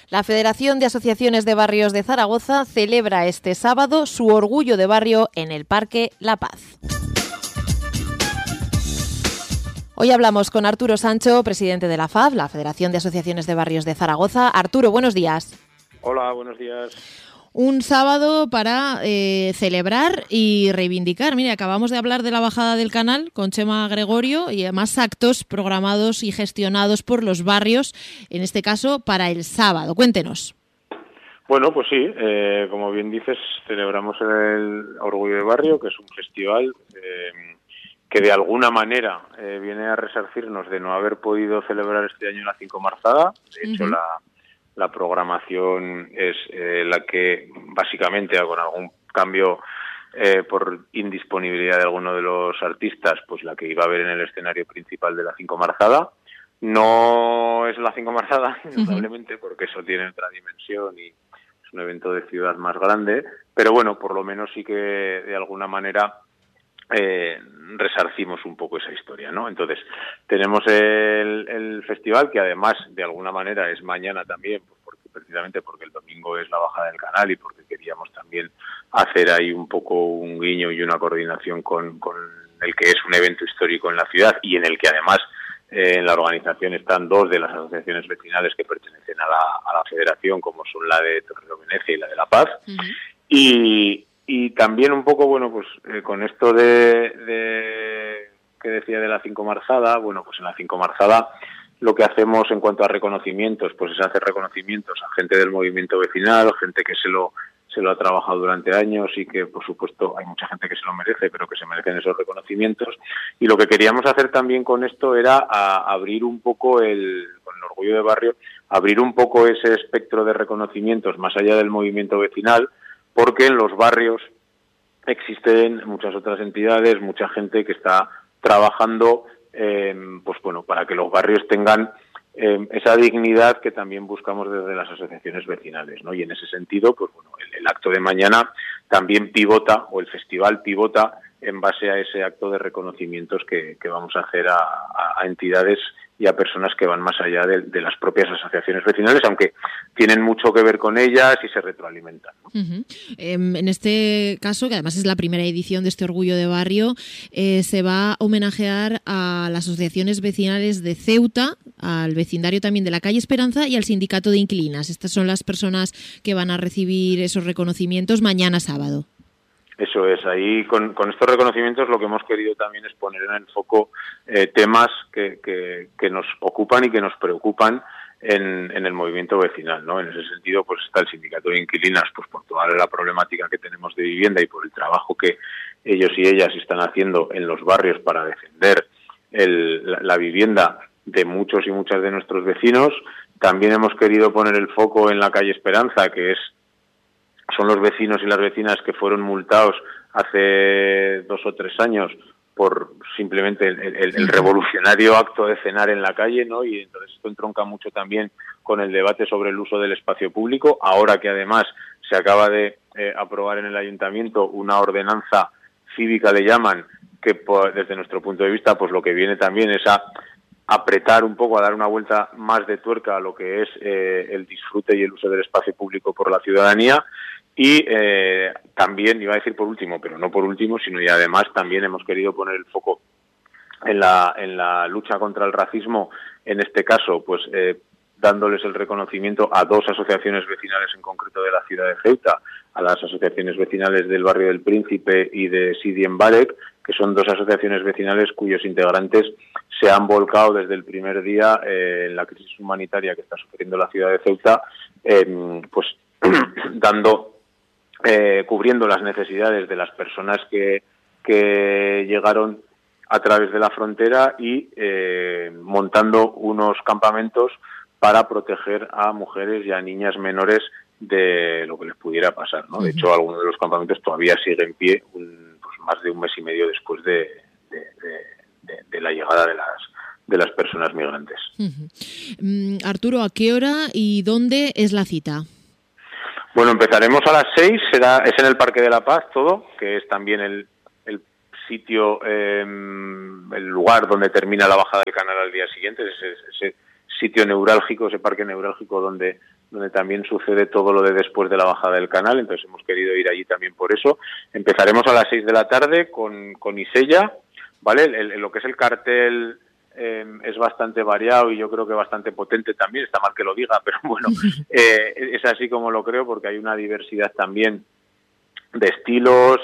La Federación de Asociaciones de Barrios de Zaragoza celebra este sábado su orgullo de barrio en el Parque La Paz. Hoy hablamos con Arturo Sancho, presidente de la FAB, la Federación de Asociaciones de Barrios de Zaragoza. Arturo, buenos días. Hola, buenos días. Un sábado para celebrar y reivindicar. Mire, acabamos de hablar de la bajada del canal con Chema Gregorio y además actos programados y gestionados por los barrios, en este caso para el sábado. Cuéntenos. Bueno, pues sí, como bien dices, celebramos el Orgullo de Barrio, que es un festival que de alguna manera viene a resarcirnos de no haber podido celebrar este año la 5 Marzada. De hecho, la programación es la que básicamente, con algún cambio por indisponibilidad de alguno de los artistas, pues la que iba a haber en el escenario principal de la 5 Marzada. No es la 5 Marzada, indudablemente, porque eso tiene otra dimensión y es un evento de ciudad más grande, pero bueno, por lo menos sí que de alguna manera resarcimos un poco esa historia, ¿no? Entonces, tenemos el festival, que además de alguna manera es mañana también, pues precisamente porque el domingo es la bajada del canal y porque queríamos también hacer ahí un poco un guiño y una coordinación con el que es un evento histórico en la ciudad y en el que además en la organización están dos de las asociaciones vecinales que pertenecen a la federación, como son la de Torrero Venecia y la de La Paz. Y también un poco, bueno, pues con esto de que decía de la 5 Marzada, bueno, pues en la 5 Marzada lo que hacemos en cuanto a reconocimientos, pues es hacer reconocimientos a gente del movimiento vecinal, gente que se lo ha trabajado durante años y que, por supuesto, hay mucha gente que se lo merece, pero que se merecen esos reconocimientos. Y lo que queríamos hacer también con esto era abrir un poco con el Orgullo de Barrio, abrir un poco ese espectro de reconocimientos más allá del movimiento vecinal, porque en los barrios existen muchas otras entidades, mucha gente que está trabajando, pues bueno, para que los barrios tengan esa dignidad que también buscamos desde las asociaciones vecinales, ¿no? Y en ese sentido, pues bueno, el acto de mañana también pivota, o el festival pivota en base a ese acto de reconocimientos que vamos a hacer a entidades y a personas que van más allá de las propias asociaciones vecinales, aunque tienen mucho que ver con ellas y se retroalimentan, ¿no? En este caso, que además es la primera edición de este Orgullo de Barrio, se va a homenajear a las asociaciones vecinales de Ceuta, al vecindario también de la calle Esperanza y al sindicato de inquilinas. Estas son las personas que van a recibir esos reconocimientos mañana sábado. Eso es, ahí con estos reconocimientos lo que hemos querido también es poner en el foco temas que nos ocupan y que nos preocupan en el movimiento vecinal, ¿no? En ese sentido, pues está el sindicato de inquilinas, pues por toda la problemática que tenemos de vivienda y por el trabajo que ellos y ellas están haciendo en los barrios para defender la vivienda de muchos y muchas de nuestros vecinos. También hemos querido poner el foco en la calle Esperanza, que son los vecinos y las vecinas que fueron multados hace 2 o 3 años por simplemente el revolucionario acto de cenar en la calle, ¿no? Y entonces esto entronca mucho también con el debate sobre el uso del espacio público, ahora que además se acaba de aprobar en el ayuntamiento una ordenanza cívica, le llaman, que desde nuestro punto de vista, pues lo que viene también es a apretar un poco, a dar una vuelta más de tuerca a lo que es el disfrute y el uso del espacio público por la ciudadanía. Y también, iba a decir por último, pero no por último, sino y además también hemos querido poner el foco en la lucha contra el racismo, en este caso, pues dándoles el reconocimiento a 2 asociaciones vecinales en concreto de la ciudad de Ceuta, a las asociaciones vecinales del barrio del Príncipe y de Sidi en Barek, que son 2 asociaciones vecinales cuyos integrantes se han volcado desde el primer día en la crisis humanitaria que está sufriendo la ciudad de Ceuta, pues cubriendo las necesidades de las personas que llegaron a través de la frontera y montando unos campamentos para proteger a mujeres y a niñas menores de lo que les pudiera pasar, ¿no? De hecho, algunos de los campamentos todavía siguen en pie pues más de 1 mes y medio después de la llegada de las personas migrantes. Arturo, ¿a qué hora y dónde es la cita? Bueno, empezaremos a las 6, es en el Parque de la Paz todo, que es también el sitio, el lugar donde termina la bajada del canal al día siguiente, ese sitio neurálgico, ese parque neurálgico donde también sucede todo lo de después de la bajada del canal, entonces hemos querido ir allí también por eso. Empezaremos a las 6 de la tarde con Isella, ¿vale? Lo que es el cartel es bastante variado y yo creo que bastante potente también, está mal que lo diga, pero bueno, es así como lo creo, porque hay una diversidad también de estilos,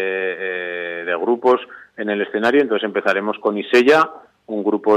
de grupos en el escenario. Entonces empezaremos con Isella, un grupo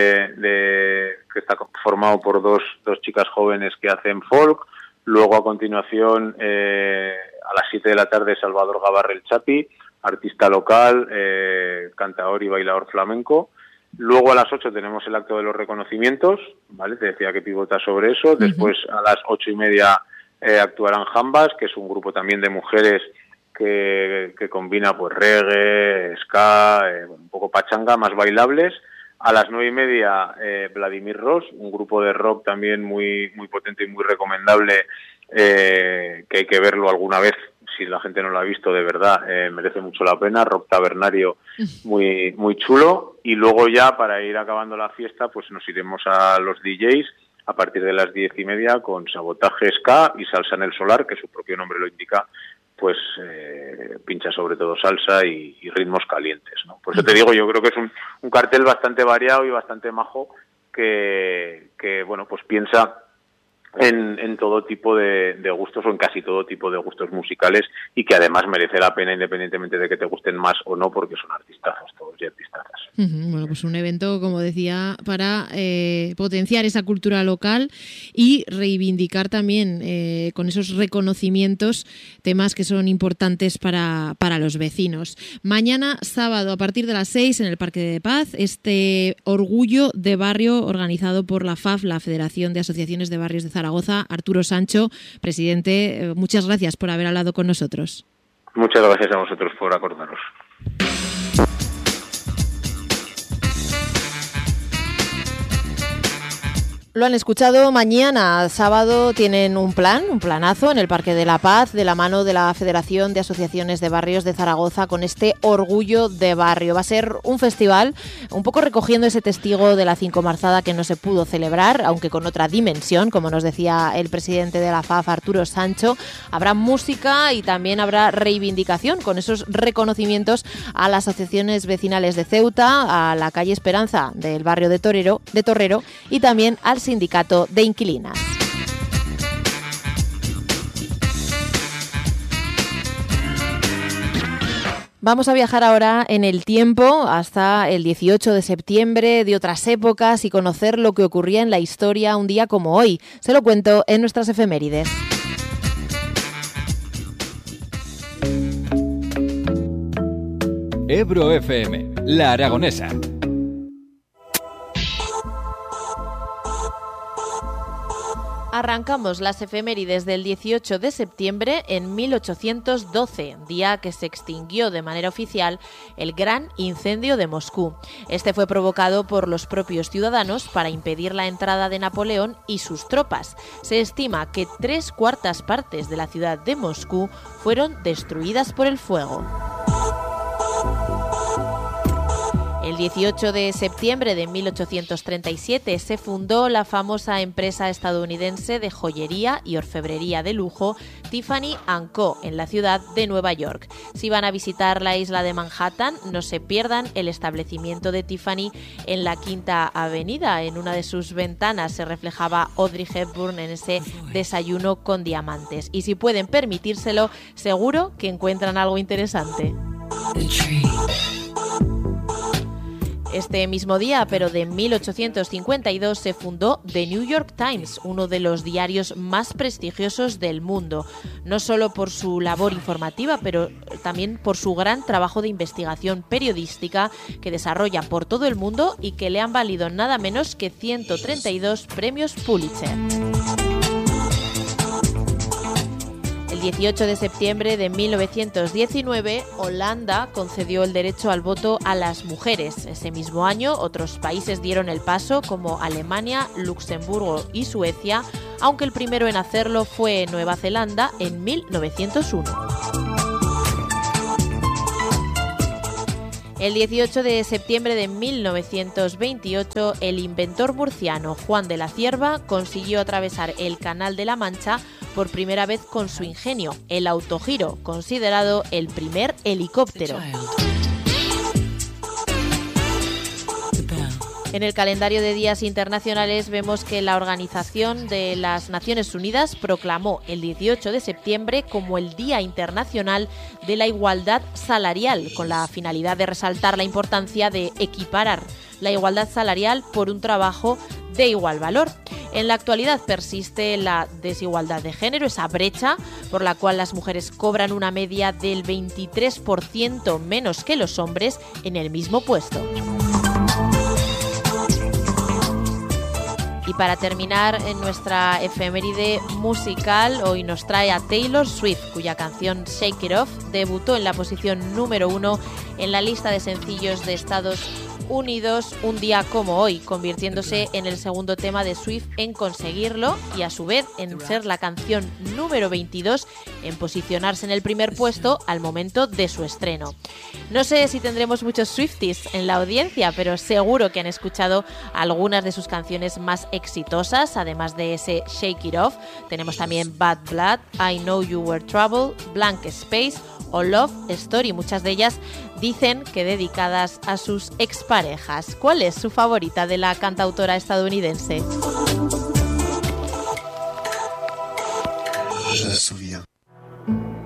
que está formado por dos chicas jóvenes que hacen folk. Luego, a continuación, a las 7 de la tarde, Salvador Gabarre el Chapi, artista local, cantador y bailador flamenco. Luego, a las 8 tenemos el acto de los reconocimientos, ¿vale? Te decía que pivota sobre eso. Después, a las 8:30, actuarán Jambas, que es un grupo también de mujeres que combina pues reggae, ska, un poco pachanga, más bailables. A las 9:30, Vladimir Ross, un grupo de rock también muy potente y muy recomendable, que hay que verlo alguna vez, si la gente no lo ha visto, de verdad, merece mucho la pena. Rock tabernario muy chulo. Y luego ya, para ir acabando la fiesta, pues nos iremos a los DJs a partir de las 10:30 con Sabotaje Ska y Salsa en el Solar, que su propio nombre lo indica, pues pincha sobre todo salsa y ritmos calientes, ¿no? Por eso te digo, yo creo que es un cartel bastante variado y bastante majo que bueno, pues piensa en todo tipo de gustos, o en casi todo tipo de gustos musicales, y que además merece la pena independientemente de que te gusten más o no, porque son artistazos todos y artistazas. Bueno, pues un evento, como decía, para potenciar esa cultura local y reivindicar también con esos reconocimientos temas que son importantes para los vecinos. Mañana sábado, a partir de las 6, en el Parque de Paz, este orgullo de barrio organizado por la FAF, la Federación de Asociaciones de Barrios de Zaragoza. Arturo Sancho, presidente, muchas gracias por haber hablado con nosotros. Muchas gracias a vosotros por acordaros. Lo han escuchado. Mañana, sábado, tienen un planazo en el Parque de la Paz, de la mano de la Federación de Asociaciones de Barrios de Zaragoza, con este orgullo de barrio. Va a ser un festival un poco recogiendo ese testigo de la Cincomarzada que no se pudo celebrar, aunque con otra dimensión, como nos decía el presidente de la FAF, Arturo Sancho. Habrá música y también habrá reivindicación con esos reconocimientos a las asociaciones vecinales de Ceuta, a la calle Esperanza del barrio de Torrero y también al sindicato de inquilinas. Vamos a viajar ahora en el tiempo hasta el 18 de septiembre de otras épocas y conocer lo que ocurría en la historia un día como hoy. Se lo cuento en nuestras efemérides. Ebro FM, La Aragonesa. Arrancamos las efemérides del 18 de septiembre en 1812, día que se extinguió de manera oficial el Gran Incendio de Moscú. Este fue provocado por los propios ciudadanos para impedir la entrada de Napoleón y sus tropas. Se estima que 3/4 partes de la ciudad de Moscú fueron destruidas por el fuego. El 18 de septiembre de 1837 se fundó la famosa empresa estadounidense de joyería y orfebrería de lujo Tiffany & Co. en la ciudad de Nueva York. Si van a visitar la isla de Manhattan, no se pierdan el establecimiento de Tiffany en la Quinta Avenida. En una de sus ventanas se reflejaba Audrey Hepburn en ese desayuno con diamantes. Y si pueden permitírselo, seguro que encuentran algo interesante. Este mismo día, pero de 1852, se fundó The New York Times, uno de los diarios más prestigiosos del mundo, no solo por su labor informativa, pero también por su gran trabajo de investigación periodística que desarrolla por todo el mundo y que le han valido nada menos que 132 premios Pulitzer. El 18 de septiembre de 1919, Holanda concedió el derecho al voto a las mujeres. Ese mismo año, otros países dieron el paso, como Alemania, Luxemburgo y Suecia, aunque el primero en hacerlo fue Nueva Zelanda en 1901. El 18 de septiembre de 1928, el inventor murciano Juan de la Cierva consiguió atravesar el Canal de la Mancha por primera vez con su ingenio, el autogiro, considerado el primer helicóptero. En el calendario de días internacionales vemos que la Organización de las Naciones Unidas proclamó el 18 de septiembre como el Día Internacional de la Igualdad Salarial, con la finalidad de resaltar la importancia de equiparar la igualdad salarial por un trabajo de igual valor. En la actualidad persiste la desigualdad de género, esa brecha por la cual las mujeres cobran una media del 23% menos que los hombres en el mismo puesto. Y para terminar en nuestra efeméride musical, hoy nos trae a Taylor Swift, cuya canción Shake It Off debutó en la posición número 1 en la lista de sencillos de Estados Unidos un día como hoy, convirtiéndose en el segundo tema de Swift en conseguirlo y a su vez en ser la canción número 22 en posicionarse en el primer puesto al momento de su estreno. No sé si tendremos muchos Swifties en la audiencia, pero seguro que han escuchado algunas de sus canciones más exitosas, además de ese Shake It Off. Tenemos también Bad Blood, I Know You Were Trouble, Blank Space o Love Story, muchas de ellas dicen que dedicadas a sus exparejas. ¿Cuál es su favorita de la cantautora estadounidense?